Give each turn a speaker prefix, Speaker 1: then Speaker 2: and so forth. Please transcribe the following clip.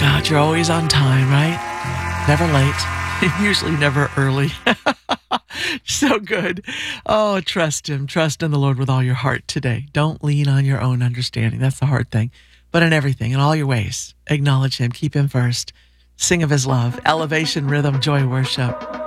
Speaker 1: God, you're always on time, right? Never late. Usually never early. So good. Oh, trust Him. Trust in the Lord with all your heart today. Don't lean on your own understanding. That's the hard thing. But in everything, in all your ways, acknowledge Him. Keep Him first. Sing of His love. Elevation, rhythm, joy, worship.